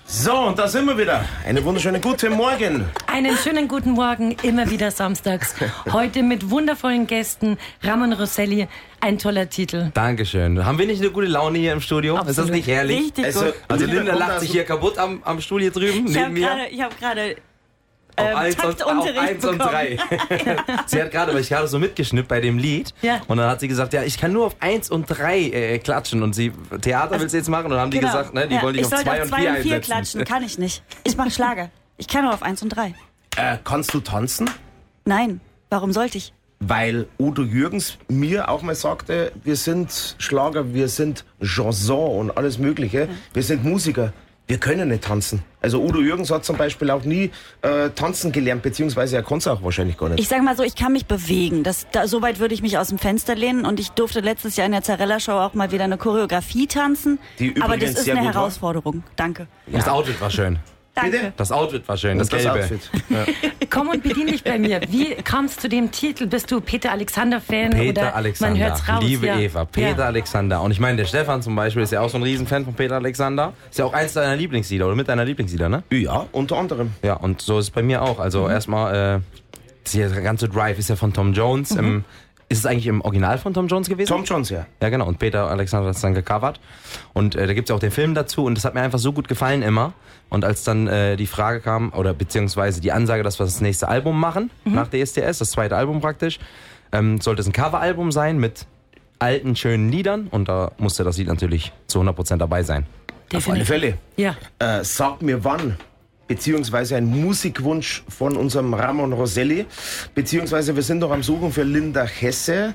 So, und da sind wir wieder. Einen wunderschönen guten Morgen. Einen schönen guten Morgen, immer wieder samstags. Heute mit wundervollen Gästen. Ramon Rosselli, ein toller Titel. Dankeschön. Haben wir nicht eine gute Laune hier im Studio? Absolut. Ist das nicht herrlich? Richtig gut. Also Linda lacht sich hier kaputt am Stuhl hier drüben, neben mir. Ich habe gerade Taktunterricht 1 und 3. Sie hat gerade, weil ich gerade so mitgeschnippt bei dem Lied. Ja. Und dann hat sie gesagt, ja, ich kann nur auf 1 und 3 klatschen. Und sie, Theater will sie jetzt machen. Und dann haben die gesagt, ne, die wollen dich auf 2 und 4 einsetzen. klatschen, kann ich nicht. Ich mache Schlager. Ich kann nur auf 1 und 3. Kannst du tanzen? Nein, warum sollte ich? Weil Udo Jürgens mir auch mal sagte, wir sind Schlager, wir sind Chanson und alles Mögliche. Wir sind Musiker. Wir können nicht tanzen. Also Udo Jürgens hat zum Beispiel auch nie tanzen gelernt, beziehungsweise er konnte es auch wahrscheinlich gar nicht. Ich sag mal so, ich kann mich bewegen. So weit würde ich mich aus dem Fenster lehnen. Und ich durfte letztes Jahr in der Zarella-Show auch mal wieder eine Choreografie tanzen. Die aber übrigens das ist sehr eine gut war. Herausforderung. Danke. Das Outfit war schön. Danke. Das Outfit war schön, das Gelbe. Outfit. Ja. Komm und bedien dich bei mir. Wie kamst du zu dem Titel? Bist du Peter Alexander-Fan? Peter oder Alexander, man hört's raus, liebe ja. Eva, Peter Alexander. Und ich meine, der Stefan zum Beispiel ist ja auch so ein Riesenfan von Peter Alexander. Ist ja auch eins deiner Lieblingslieder oder mit deiner Lieblingslieder, ne? Ja, unter anderem. Ja, und so ist es bei mir auch. Also erstmal, der ganze Drive ist ja von Tom Jones. Ist es eigentlich im Original von Tom Jones gewesen? Tom Jones, ja. Ja, genau. Und Peter Alexander hat es dann gecovert. Und da gibt's ja auch den Film dazu. Und das hat mir einfach so gut gefallen immer. Und als dann die Frage kam, oder beziehungsweise die Ansage, dass wir das nächste Album machen, nach DSDS, das zweite Album praktisch, sollte es ein Coveralbum sein mit alten, schönen Liedern. Und da musste das Lied natürlich zu 100% dabei sein. Auf alle Fälle. Ja. Sag mir wann. Beziehungsweise ein Musikwunsch von unserem Ramon Rosselli. Beziehungsweise wir sind doch am Suchen für Linda Hesse.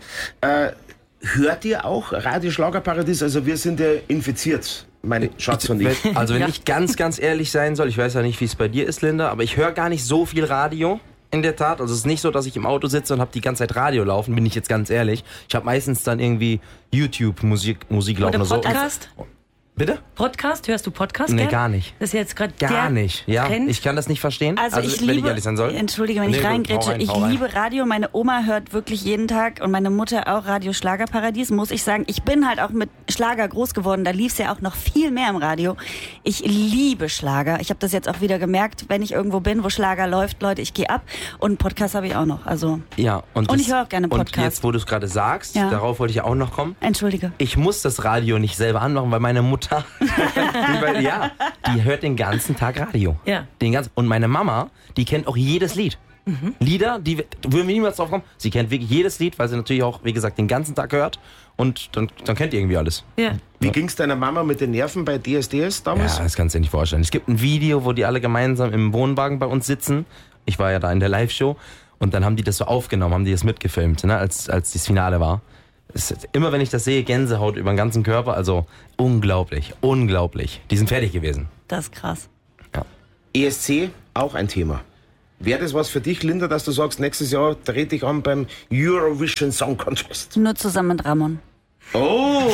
Hört ihr auch Radio Schlagerparadies? Also wir sind ja infiziert, mein Schatz und ich. Also wenn ich ganz, ganz ehrlich sein soll, ich weiß ja nicht, wie es bei dir ist, Linda, aber ich höre gar nicht so viel Radio. In der Tat, also es ist nicht so, dass ich im Auto sitze und habe die ganze Zeit Radio laufen, bin ich jetzt ganz ehrlich. Ich habe meistens dann irgendwie YouTube-Musik laufen Oder oder Podcast? so. Bitte? Podcast? Hörst du Podcast? Nee, gern? gar nicht. Das ist jetzt gerade Gar nicht. Ja, Trend. ich kann das nicht verstehen. Also ich wenn liebe, ich ehrlich sein soll. Entschuldige, wenn ich Nee, reingrätsche, hau rein, ich hau rein. liebe Radio. Meine Oma hört wirklich jeden Tag und meine Mutter auch Radio Schlagerparadies, muss ich sagen. Ich bin halt auch mit Schlager groß geworden, da lief's ja auch noch viel mehr im Radio. Ich liebe Schlager. Ich habe das jetzt auch wieder gemerkt, wenn ich irgendwo bin, wo Schlager läuft, Leute, ich gehe ab. Und einen Podcast habe ich auch noch. Also Ja, und ich höre auch gerne Podcast. Und jetzt, wo du es gerade sagst, Ja. darauf wollte ich ja auch noch kommen. Entschuldige. Ich muss das Radio nicht selber anmachen, weil meine Mutter, die hört den ganzen Tag Radio. Ja. Und meine Mama, die kennt auch jedes Lied. Lieder, würden wir niemals drauf kommen. Sie kennt wirklich jedes Lied, weil sie natürlich auch, wie gesagt, den ganzen Tag hört. Und dann kennt ihr irgendwie alles. Ja. Wie ging's deiner Mama mit den Nerven bei DSDS damals? Ja, das kannst du dir nicht vorstellen. Es gibt ein Video, wo die alle gemeinsam im Wohnwagen bei uns sitzen. Ich war ja da in der Live-Show. Und dann haben die das so aufgenommen, haben die das mitgefilmt, ne, als das Finale war. Immer wenn ich das sehe, Gänsehaut über den ganzen Körper. Also unglaublich, unglaublich. Die sind fertig gewesen. Das ist krass. ESC, auch ein Thema. Wäre das was für dich, Linda, dass du sagst, nächstes Jahr trete ich an beim Eurovision Song Contest? Nur zusammen mit Ramon. Oh,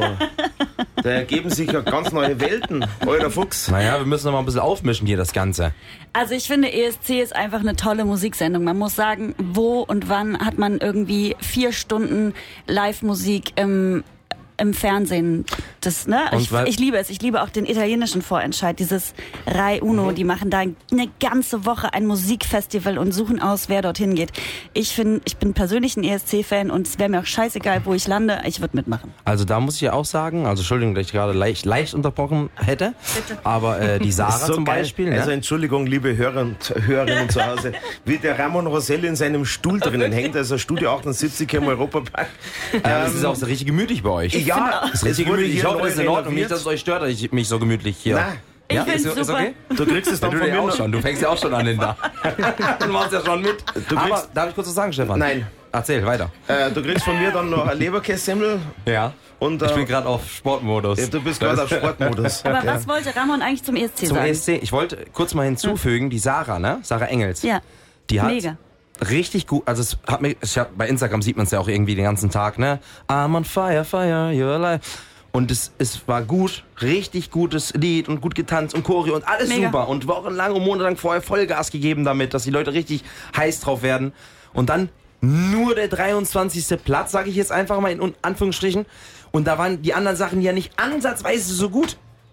da ergeben sich ja ganz neue Welten, euer Fuchs. Naja, wir müssen noch mal ein bisschen aufmischen hier, das Ganze. Also ich finde, ESC ist einfach eine tolle Musiksendung. Man muss sagen, wo und wann hat man irgendwie 4 Stunden Live-Musik im Fernsehen. Das, ne? Ich liebe es. Ich liebe auch den italienischen Vorentscheid, dieses Rai Uno. Die machen da eine ganze Woche ein Musikfestival und suchen aus, wer dorthin geht. Ich bin persönlich ein ESC-Fan und es wäre mir auch scheißegal, wo ich lande. Ich würde mitmachen. Also da muss ich ja auch sagen, also Entschuldigung, dass ich gerade leicht unterbrochen hätte, Bitte. aber die Sarah So zum geil. Beispiel, ne? Also Entschuldigung, liebe Hörer und Hörerinnen zu Hause, wie der Ramon Rosselli in seinem Stuhl drinnen hängt, also Studio 78 hier im Europapark. Ja, das ist auch so richtig gemütlich bei euch. Ja, Das ist richtig gemütlich. Ich hoffe, das ist in Ordnung. Nicht, dass es euch stört, dass ich mich so gemütlich hier... Nein, Ja, Ich find's ist super. okay? du kriegst es Ja, dann du von mir auch noch. schon. Du fängst ja auch schon an, Linda. Du machst ja schon mit. Aber darf ich kurz was sagen, Stefan? Nein. Erzähl, weiter. Du kriegst von mir dann noch ein Leberkässemmel Ja. und Ich bin gerade auf Sportmodus. ja, du bist gerade auf Sportmodus. Aber was wollte Ramon eigentlich zum ESC Zum sagen? ESC, ich wollte kurz mal hinzufügen, die Sarah, ne? Sarah Engels. Ja, Die hat mega. richtig gut, also bei Instagram sieht man es ja auch irgendwie den ganzen Tag, ne? I'm on fire, fire, you're alive. Und es war gut, richtig gutes Lied und gut getanzt und Choreo und alles Mega. super. Und wochenlang und monatelang vorher Vollgas gegeben damit, dass die Leute richtig heiß drauf werden. Und dann nur der 23. Platz, sage ich jetzt einfach mal in Anführungsstrichen. Und da waren die anderen Sachen ja nicht ansatzweise so gut.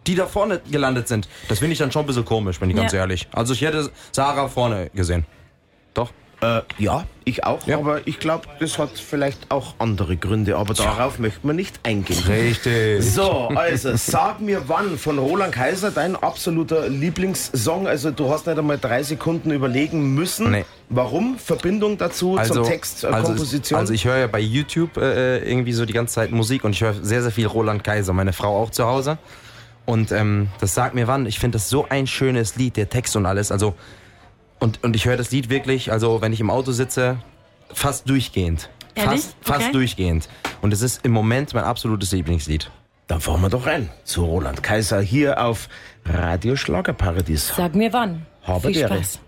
die da vorne gelandet sind. Das finde ich dann schon ein bisschen komisch, bin ich ganz ehrlich. Also ich hätte Sarah vorne gesehen. Doch? Ja, ich auch, aber ich glaube, das hat vielleicht auch andere Gründe, aber darauf möchten wir nicht eingehen. Richtig. So, also Sag mir wann von Roland Kaiser, dein absoluter Lieblingssong. Also du hast nicht einmal 3 Sekunden überlegen müssen. Nee. Warum? Verbindung dazu zum Text, Komposition? Also ich höre ja bei YouTube irgendwie so die ganze Zeit Musik und ich höre sehr, sehr viel Roland Kaiser, meine Frau auch zu Hause. Und das Sag mir wann, ich finde das so ein schönes Lied, der Text und alles, also und ich höre das Lied wirklich, also wenn ich im Auto sitze, fast durchgehend. Ehrlich? Fast durchgehend. Und es ist im Moment mein absolutes Lieblingslied. Dann fahren wir doch rein zu Roland Kaiser hier auf Radio Schlagerparadies. Sag mir wann. Habe Viel Ehre. Spaß.